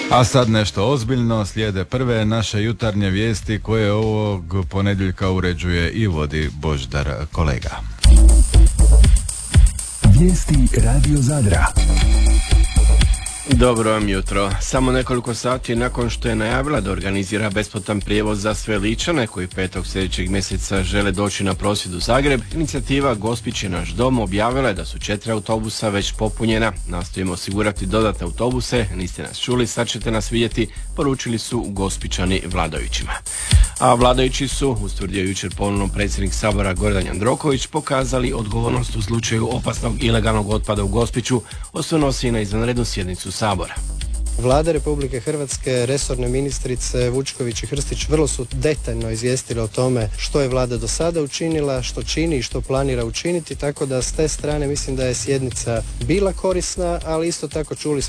A sad nešto ozbiljno, slijede prve naše jutarnje vijesti koje ovog ponedjeljka uređuje i vodi Božidar Kolega. Vijesti Radio Zadra. Dobro vam jutro. Samo nekoliko sati nakon što je najavila da organizira besplatan prijevoz za sve Ličane koji 5. sljedećeg mjeseca žele doći na prosvjed u Zagreb, inicijativa Gospić je naš dom objavila je da su 4 autobusa već popunjena. Nastojimo osigurati dodatne autobuse, niste nas čuli, sad ćete nas vidjeti, poručili su Gospićani vladajućima. A vladajući su, ustvrdio jučer ponovno predsjednik Sabora Gordan Jandroković, pokazali odgovornost u slučaju opasnog ilegalnog otpada u Gospiću, osvrnuo se i na izvanrednu sjednicu Sabora. Vlada Republike Hrvatske, resorne ministrice Vučković i Hrstić vrlo su detaljno izvijestile o tome što je Vlada do sada učinila, što čini i što planira učiniti, tako da s te strane mislim da je sjednica bila korisna, ali isto tako čuli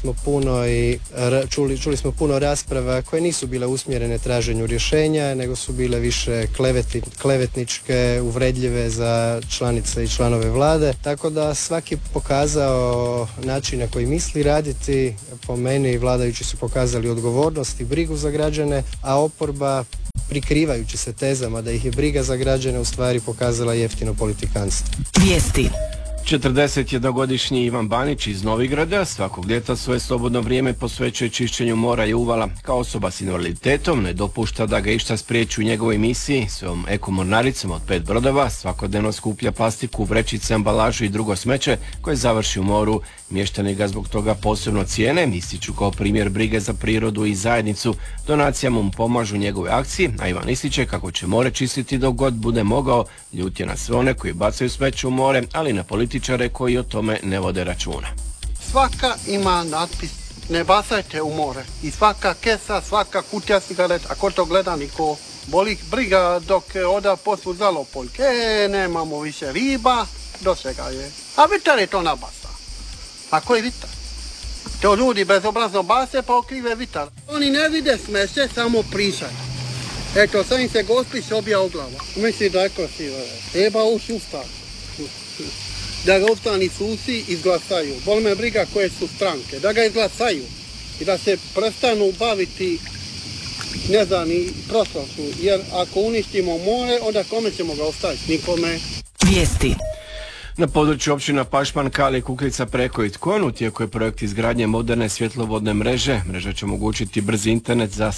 smo puno rasprava koje nisu bile usmjerene traženju rješenja, nego su bile više klevetničke, uvredljive za članice i članove Vlade, tako da svaki pokazao način na koji misli raditi. Po meni vladajući su pokazali odgovornost i brigu za građane, a oporba, prikrivajući se tezama da ih je briga za građane, u stvari pokazala jeftino politikanstvo. Vijesti. 41-godišnji Ivan Banić iz Novigrada svakog ljeta svoje slobodno vrijeme posvećuje čišćenju mora i uvala. Kao osoba s invaliditetom ne dopušta da ga išta spriječi u njegovoj misiji. Svojom ekomornaricom od 5 brodova svakodnevno skuplja plastiku, vrećice, ambalažu i drugo smeće koje završi u moru. Mještani ga zbog toga posebno cijene, ističu kao primjer brige za prirodu i zajednicu. Donacijama mu pomažu njegove akcije, a Ivan ističe kako će more čistiti dok god bude mogao. Ljut je na sve one koji bacaju smeće u more, ali na političare koji o tome ne vode računa. Svaka ima natpis ne bacajte u more. I svaka kesa, svaka kutija cigaret, ako to gleda niko boli briga dok oda poslu zalopoljke. Nemamo više riba, do svega je. A vitar je to nabasa. A koji vitar? To ljudi bezobrazno base pa okrive vitar. Oni ne vide smeće, samo pričaju. Eto, sad im se Gospić obija u glavu. Misli da je krasivo. Treba u sustav. Da ga opstani suci izglasaju. Boli me briga koje su stranke. Da ga izglasaju. I da se prestanu baviti, ne znam, i prošlošću. Jer ako uništimo more, onda kome ćemo ga ostaviti? Nikome. Vijesti. Na području općina Pašman, Kali, Kukljica, Preko i Tkon u tijeku je projekt izgradnje moderne svjetlovodne mreže. Mreža će omogućiti brzi internet za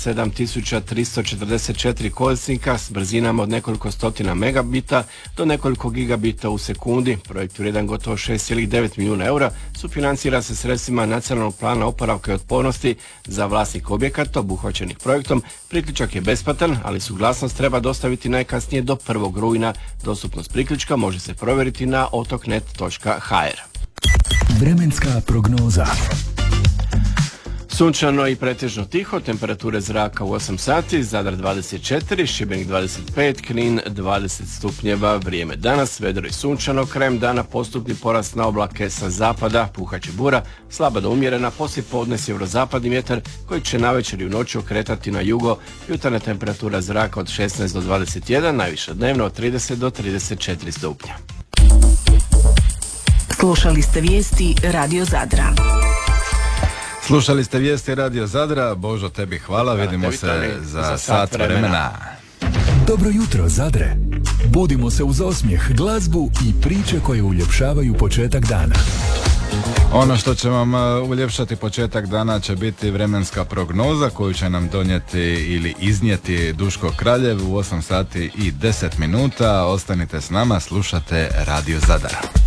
7344 korisnika s brzinama od nekoliko stotina megabita do nekoliko gigabita u sekundi. Projekt vrijedan gotovo 6,9 milijuna eura sufinancira se sredstvima Nacionalnog plana oporavka i otpornosti za vlasnik objekata obuhvaćenih projektom. Priključak je besplatan, ali suglasnost treba dostaviti najkasnije do 1. rujna. Dostupnost priključka može se provjeriti na otoknet.hr. Vremenska prognoza. Sunčano i pretežno tiho, temperature zraka u 8 sati, Zadar 24, Šibenik 25, Knin 20 stupnjeva, vrijeme danas, vedro i sunčano, krajem dana postupni porast na oblake sa zapada, puhaće bura, slaba do umjerena, poslijepodne sjeverozapadni vjetar koji će navečer i u noći okretati na jugo, jutarnja temperatura zraka od 16 do 21, najviša dnevno od 30 do 34 stupnja. Slušali ste vijesti Radio Zadra. Slušali ste vijesti Radio Zadra. Božo, tebi hvala. Vidimo se za sat vremena. Dobro jutro, Zadre. Budimo se uz osmijeh, glazbu i priče koje uljepšavaju početak dana. Ono što će vam uljepšati početak dana će biti vremenska prognoza koju će nam donijeti ili iznijeti Duško Kraljev u 8 sati i 10 minuta. Ostanite s nama, slušate Radio Zadar.